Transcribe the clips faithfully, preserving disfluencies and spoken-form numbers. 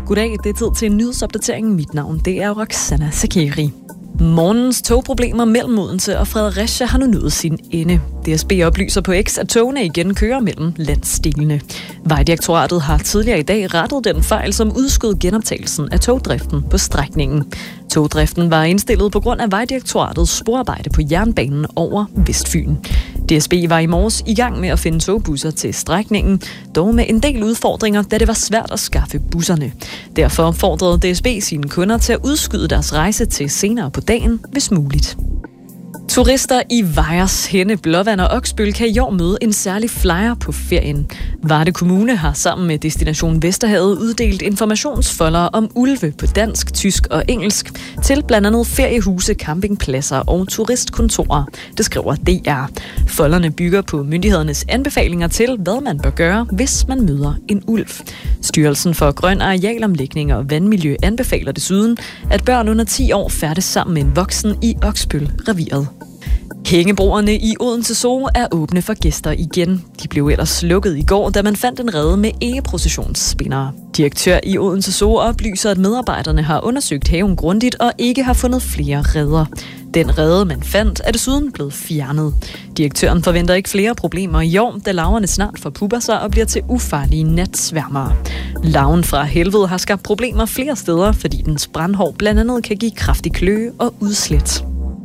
Goddag, det er tid til en nyhedsopdatering. Mit navn det er Roxana Sakeri. Morgens togproblemer mellem Odense og Fredericia har nu nået sin ende. D S B oplyser på X, at togene igen kører mellem landsdelene. Vejdirektoratet har tidligere i dag rettet den fejl, som udskød genoptagelsen af togdriften på strækningen. Togdriften var indstillet på grund af Vejdirektoratets sporarbejde på jernbanen over Vestfyn. D S B var i morges i gang med at finde togbusser til strækningen, dog med en del udfordringer, da det var svært at skaffe busserne. Derfor opfordrede D S B sine kunder til at udskyde deres rejse til senere på dagen, hvis muligt. Turister i Vejers, Henne, Blåvand og Oksbøl kan i år møde en særlig flyer på ferien. Varde Kommune har sammen med Destination Vesterhavet uddelt informationsfolder om ulve på dansk, tysk og engelsk til blandt andet feriehuse, campingpladser og turistkontorer. Det skriver D R. Folderne bygger på myndighedernes anbefalinger til, hvad man bør gøre, hvis man møder en ulv. Styrelsen for Grøn Arealomlægning og Vandmiljø anbefaler desuden, at børn under ti år færdes sammen med en voksen i Oksbøl-reviret. Hængebroerne i Odense Zoo er åbne for gæster igen. De blev ellers lukket i går, da man fandt en rede med egeprocessionsspindere. Direktør i Odense Zoo oplyser, at medarbejderne har undersøgt haven grundigt og ikke har fundet flere reder. Den rede, man fandt, er desuden blevet fjernet. Direktøren forventer ikke flere problemer i år, da larverne snart forpupper sig og bliver til ufarlige natsværmere. Larven fra helvede har skabt problemer flere steder, fordi dens brandhår blandt andet kan give kraftig kløe og udslæt.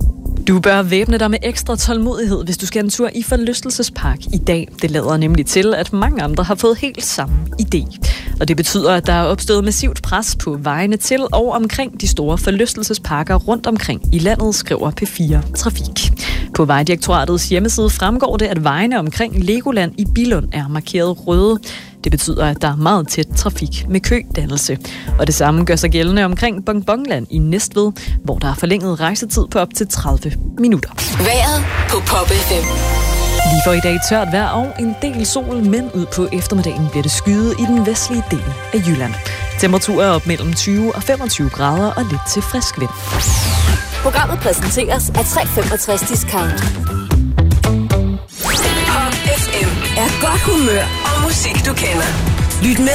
Du bør væbne dig med ekstra tålmodighed, hvis du skal en tur i forlystelsespark i dag. Det lader nemlig til, at mange andre har fået helt samme idé. Og det betyder, at der er opstået massivt pres på vejene til og omkring de store forlystelsesparker rundt omkring i landet, skriver P fire Trafik. På Vejdirektoratets hjemmeside fremgår det, at vejene omkring Legoland i Billund er markeret røde. Det betyder, at der er meget tæt trafik med kødannelse. Og det samme gør sig gældende omkring Bonbonland i Næstved, hvor der er forlænget rejsetid på op til tredive minutter. Vejret på Pop F M. Lige for i dag tørt vejr og en del sol, men ud på eftermiddagen bliver det skyet i den vestlige del af Jylland. Temperaturer er op mellem tyve og femogtyve grader og lidt til frisk vind. Programmet præsenteres af tre femogtres Discount. Pop F M er godt humør og musik, du kender. Lyt med.